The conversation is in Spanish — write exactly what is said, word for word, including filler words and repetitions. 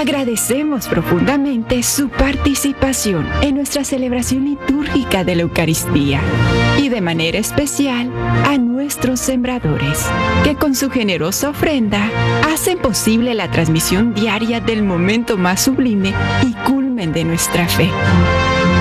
Agradecemos profundamente su participación en nuestra celebración litúrgica de la Eucaristía y de manera especial a nuestros sembradores, que con su generosa ofrenda hacen posible la transmisión diaria del momento más sublime y culmen de nuestra fe.